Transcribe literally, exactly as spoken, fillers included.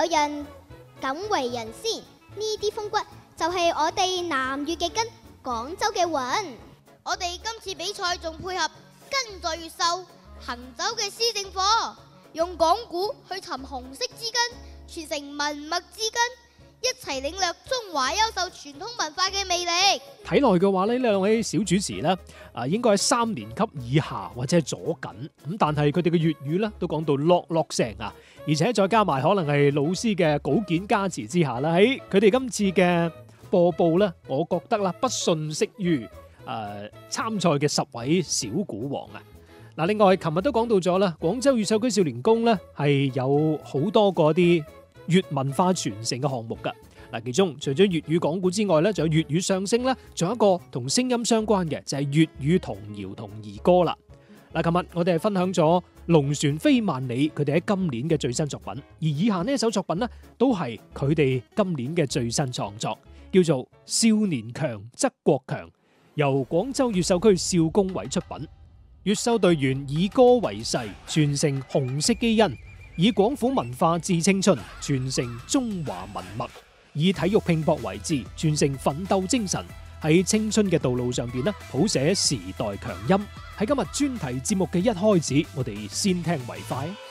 人敢為人先，呢啲風骨就係我哋南粵嘅根，廣州嘅魂。 我哋今次比賽仲配合根在越秀行走嘅施政課，用講古去尋紅色之根，傳承文墨之根，一齊領略中華優秀傳統文化嘅魅力。 睇落去嘅話呢，呢兩位小主持呢，啊應該係三年級以下或者係左緊咁，但係佢哋嘅粵語呢都講到落落聲啊，而且再加埋可能係老師嘅稿件加持之下啦，喺佢哋今次嘅播報呢，我覺得啦不遜色於誒參賽嘅十位小鼓王啊。嗱，另外琴日都講到咗啦，廣州越秀區少年宮呢係有好多個啲粵文化傳承嘅項目噶。嗱，其中除咗粵語講古之外咧，仲有粵語相聲咧，仲有一個同聲音相關嘅就係粵語童謠同兒歌啦。嗱，琴日我哋係分享咗《龍船飛萬里》佢哋喺今年嘅最新作品，而以下呢一首作品呢，都係佢哋今年嘅最新創作，叫做《少年強則國強》，由廣州越秀區少工委出品。越秀隊員以歌為誓，傳承紅色基因，以廣府文化致青春，傳承中華文脈，以體育拼搏為志，傳承奮鬥精神，喺青春嘅道路上邊咧，譜寫時代強音。喺今日專題節目嘅一開始，我哋先聽為快。